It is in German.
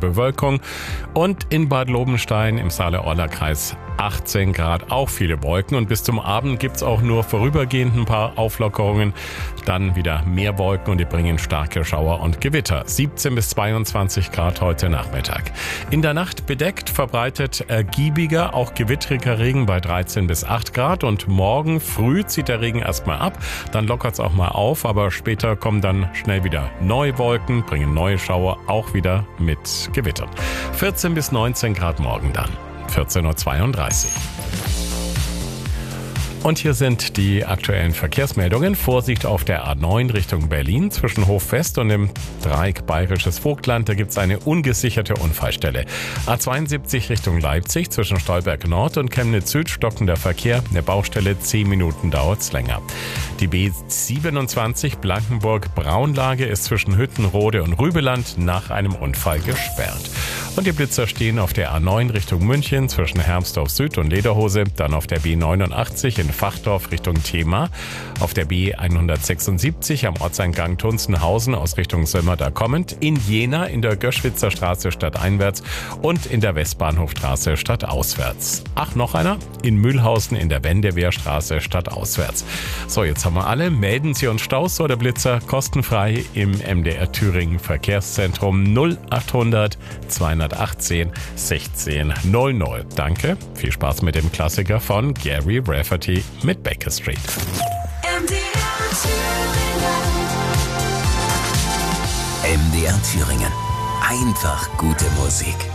Bewölkung. Und in Bad Lobenstein im Saale-Orla-Kreis 18 Grad, auch viele Wolken. Und bis zum Abend gibt es auch nur vorübergehend ein paar Auflockerungen. Dann wieder mehr Wolken und die bringen starke Schauer und Gewitter. 17 bis 22 Grad heute Nachmittag. In der Nacht bedeckt, verbreitet ergiebiger, auch gewittriger Regen bei 13 bis 8 Grad. Und morgen früh zieht der Regen erstmal ab. Dann lockert es auch mal auf, aber später kommen dann schnell wieder neue Wolken, bringen neue Schauer, auch wieder mit Gewittern. 14 bis 19 Grad morgen dann. 14.32 Uhr. Und hier sind die aktuellen Verkehrsmeldungen. Vorsicht auf der A9 Richtung Berlin zwischen Hof-West und dem Dreieck Bayerisches Vogtland. Da gibt es eine ungesicherte Unfallstelle. A72 Richtung Leipzig zwischen Stolberg Nord und Chemnitz Süd stockender Verkehr. Eine Baustelle, 10 Minuten dauert's länger. Die B27 Blankenburg-Braunlage ist zwischen Hüttenrode und Rübeland nach einem Unfall gesperrt. Und die Blitzer stehen auf der A9 Richtung München zwischen Hermsdorf Süd und Lederhose, dann auf der B89 in Fachdorf Richtung Thema, auf der B176 am Ortseingang Tunzenhausen aus Richtung Sömmerda kommend, in Jena in der Göschwitzer Straße stadteinwärts und in der Westbahnhofstraße stadtauswärts. Ach, noch einer? In Mühlhausen in der Wendewehrstraße stadtauswärts. So, jetzt haben wir alle. Melden Sie uns Staus oder Blitzer kostenfrei im MDR Thüringen Verkehrszentrum 0800 218 16 00. Danke, viel Spaß mit dem Klassiker von Gary Rafferty mit Baker Street. MDR Thüringen. Einfach gute Musik.